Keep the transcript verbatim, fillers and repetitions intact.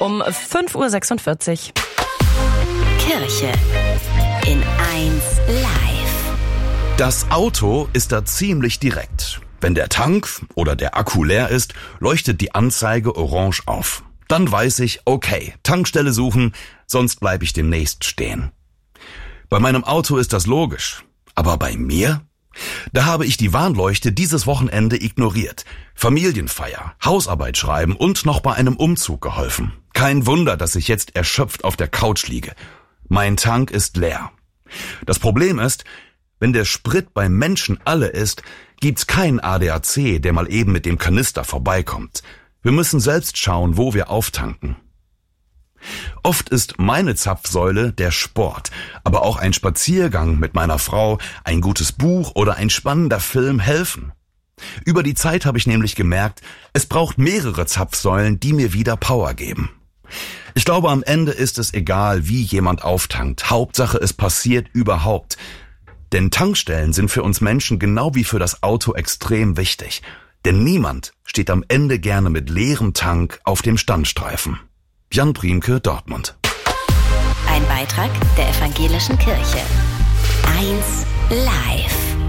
um fünf Uhr sechsundvierzig. Kirche in eins live. Das Auto ist da ziemlich direkt. Wenn der Tank oder der Akku leer ist, leuchtet die Anzeige orange auf. Dann weiß ich, okay, Tankstelle suchen, sonst bleibe ich demnächst stehen. Bei meinem Auto ist das logisch. Aber bei mir? Da habe ich die Warnleuchte dieses Wochenende ignoriert. Familienfeier, Hausarbeit schreiben und noch bei einem Umzug geholfen. Kein Wunder, dass ich jetzt erschöpft auf der Couch liege. Mein Tank ist leer. Das Problem ist, wenn der Sprit beim Menschen alle ist, gibt's keinen A D A C, der mal eben mit dem Kanister vorbeikommt. Wir müssen selbst schauen, wo wir auftanken. Oft ist meine Zapfsäule der Sport, aber auch ein Spaziergang mit meiner Frau, ein gutes Buch oder ein spannender Film helfen. Über die Zeit habe ich nämlich gemerkt, es braucht mehrere Zapfsäulen, die mir wieder Power geben. Ich glaube, am Ende ist es egal, wie jemand auftankt. Hauptsache, es passiert überhaupt. Denn Tankstellen sind für uns Menschen genau wie für das Auto extrem wichtig. Denn niemand steht am Ende gerne mit leerem Tank auf dem Standstreifen. Jan Priemke, Dortmund. Ein Beitrag der Evangelischen Kirche. eins live.